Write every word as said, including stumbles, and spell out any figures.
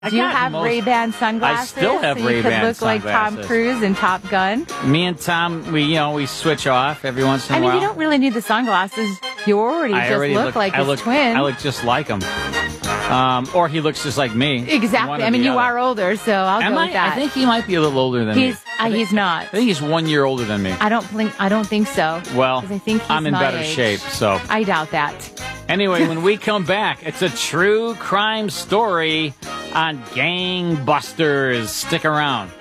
Do you have most, Ray-Ban sunglasses? I still have so Ray-Ban you could look sunglasses. like Tom Cruise in Top Gun? Me and Tom, we you know we switch off every once in a I mean, while. you don't really need the sunglasses. You already I just already look, look like I his look, twin. I look just like him. Um, or he looks just like me. Exactly. I mean, you other. are older, so I'll Am go I? with that. I think he might be a little older than he's, me. Uh, think, he's not. I think he's one year older than me. I don't think. I don't think so. Well, I think he's I'm in my better age. shape, so I doubt that. Anyway, when we come back, it's a true crime story on Gangbusters. Stick around.